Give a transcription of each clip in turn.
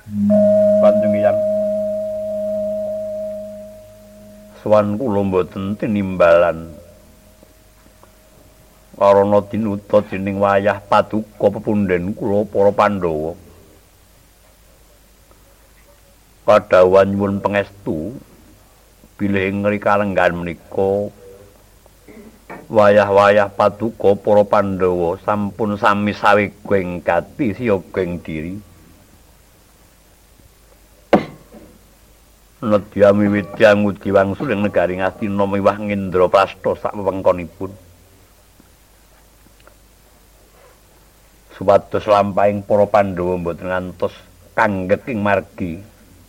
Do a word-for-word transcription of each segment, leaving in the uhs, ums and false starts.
Panjenengan sowan kula mboten tinimbalan karana tinuta dening wayah paduka pepundhen kula para Pandhawa. Kadhawan nyuwun pangestu bilih ing kalenggan menika wayah-wayah paduka para Pandhawa sampun sami sawegeng gati siyogeng diri. Nedya miwiti angudi wangsul ing negari Ngastina miwah Ngendraprastha sak wewengkonipun. Supados lampahing para Pandhawa boten ngantos kanggek ing margi.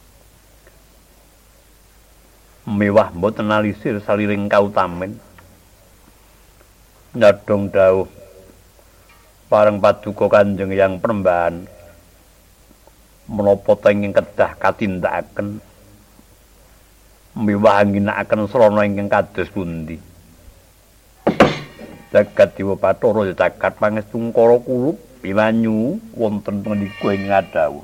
Mewah boten alisir saliring kautamen. Nyadong dawuh pareng paduka Kanjeng Hyang Penembahan menapa tenging kedah katindakaken miwah ngginakaken srana ingkang kados pundi. Jagat Dewa Bathara jagat pangestu Kara Kulup pimanyu wonten punika ing ngadhawuh.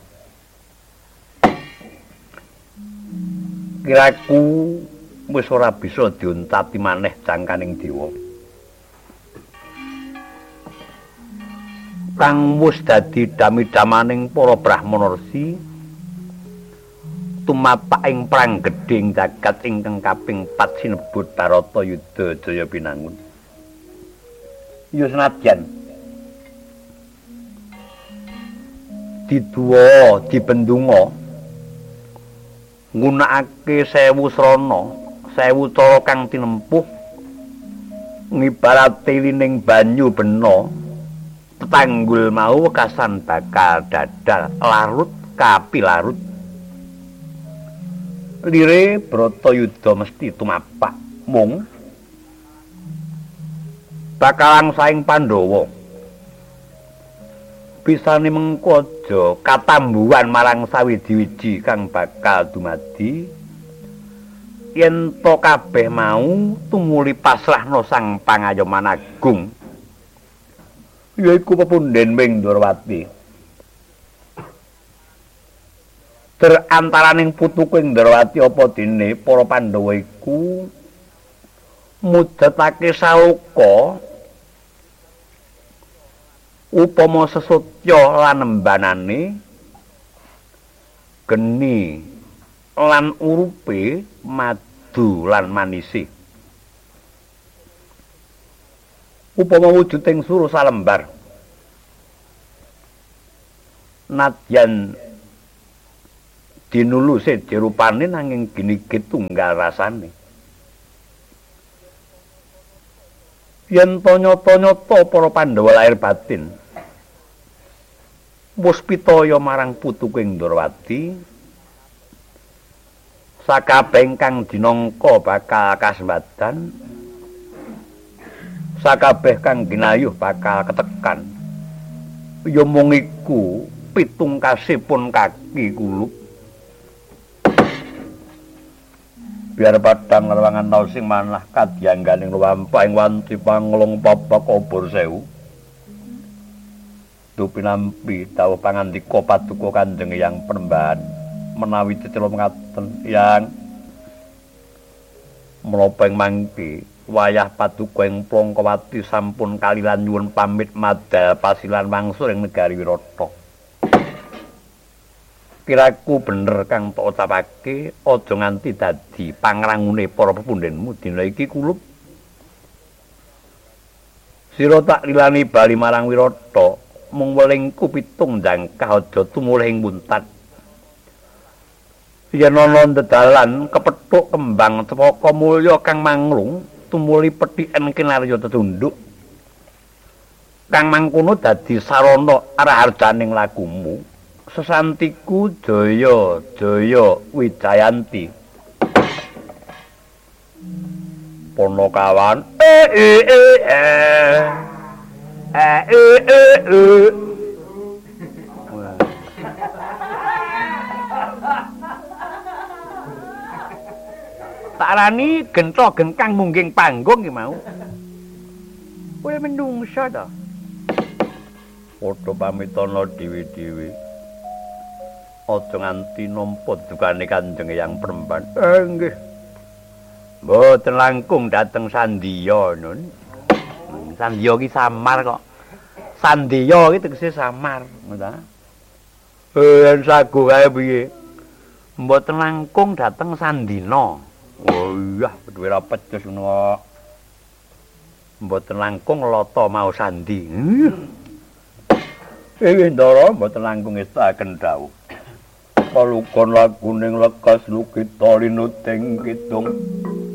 Kiraku wis ora bisa diuntati maneh jangkaning dewa. Kang wis dadi dami-damaning para Brahmana Resi tumapak ing perang gedhing jagat ingkang kaping pat sinebut Barata Yudha Jaya Pinangun. Ya senadyan diduwa dibendunga nggunakake sewu srana, sewu cara kang tinempuh ngibarate lining banyu bena tetanggul mau wekasan bakal dadal larut kapilarut. Lire Bratayuda mesti tumapak mung bakalang saing Pandhawa bisane mengko aja katambuhan marang sawiji-wiji kang bakal dumadi yen to kabeh mau tumuli pasrahna sang pangayoman agung yaiku pepundhen Ndrawati. Terantaraning putuku Ndrawati apa dene para Pandhawa iku mudhatake saloka upama sesotya lan embanane geni lan urupe madu lan manisi upama wujuding suru salembar nadyan dinuluse dirupane nanging ginigit tunggal rasane. Yen to nyata-nyata para Pandhawa lahir batin wis pitaya marang putuku Ndrawati sakabeh ingkang dinangka bakal kasembadan sakabeh kang ginayuh bakal ketekan ya mung iku pitungkasipun kaki kulup biar padang lawangan nau sing manah kadyangganing luwampahing wanti panglong papak obor sewu dupinampi dawuh pangandika paduka Kanjeng Hyang Penembahan menawi cecila ngaten yang menapa ing mangke wayah paduka ing Plongkowati sampun kalilan nyuwun pamit madal pasilan wangsul ing negari Wirata. Kiraku bener kang tak ucapake aja nganti dadi pangrangune para pepundhenmu dina iki kulup. Sira tak lilani bali marang Wirata mung welingku pitung jangkah aja tumulih ing muntat. Yen ana dedalan kepethuk kembang cepaka mulya kang manglung tumuli pethiken kinarya tetunduk. Kang mangkono dadi sarana araharjaning lakumu. Sesantiku Jaya Jaya Wijayanti Ponokawan eh eh eh eh eh eh eh Tarani gento genkang mungging panggung ki mau kowe menungsa to padha pamitana dhewe-dhewe aja nganti nampa dukane Kanjeng Eyang Perempuan. Eh nggih. Mboten langkung dateng Sandiya nun. Sandiya ki samar kok. Sandiya ki tegese samar, ngono. Eh sagu kae piye? Mboten langkung dateng Sandina. Oh iya, duwe ra pecus ngono. Mboten langkung lata mau sandi. Eh Ndara mboten langkung ngestaken dawuh. Kalukon laguning lekas lukita linuting kidung.